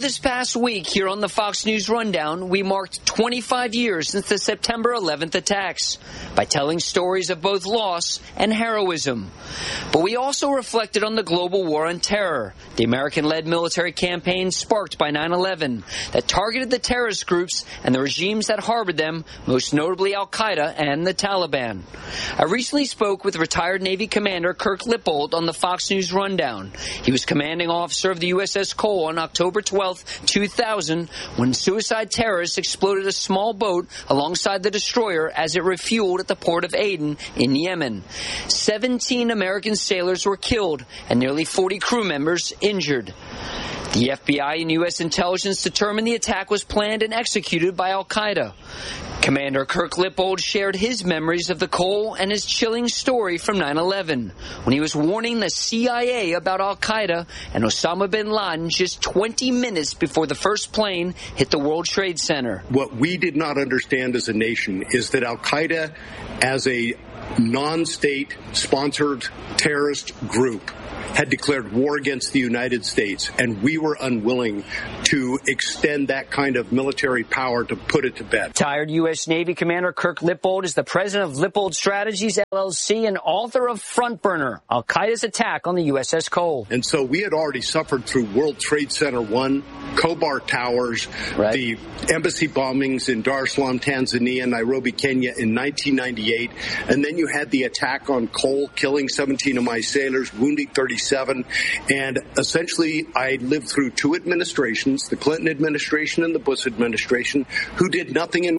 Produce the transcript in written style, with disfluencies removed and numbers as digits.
this past week here on the Fox News Rundown, we marked 25 years since the September 11th attacks by telling stories of both loss and heroism. But we also reflected on the global war on terror, the American-led military campaign sparked by 9/11 that targeted the terrorist groups and the regimes that harbored them, most notably Al-Qaeda and the Taliban. I recently spoke with retired Navy Commander Kirk Lippold on the Fox News Rundown. He was commanding officer of the USS Cole on October 12, 2000, when suicide terrorists exploded a small boat alongside the destroyer as it refueled at the port of Aden in Yemen. 17 American sailors were killed and nearly 40 crew members injured. The FBI and U.S. intelligence determined the attack was planned and executed by Al-Qaeda. Commander Kirk Lippold shared his memories of the Cole and his chilling story from 9/11, when he was warning the CIA about Al-Qaeda and Osama bin Laden just 20 minutes before the first plane hit the World Trade Center. What we did not understand as a nation is that Al-Qaeda, as a non-state sponsored terrorist group, had declared war against the United States, and we were unwilling to extend that kind of military power to put it to bed. Retired U.S. Navy Commander Kirk Lippold is the president of Lippold Strategies, LLC, and author of Front Burner, Al-Qaeda's attack on the USS Cole. And so we had already suffered through World Trade Center 1, Khobar Towers, the embassy bombings in Dar es Salaam, Tanzania, Nairobi, Kenya in 1998, and then you had the attack on Cole, killing 17 of my sailors, wounding 37, and essentially I lived through two administrations, the Clinton administration and the Bush administration, who did nothing in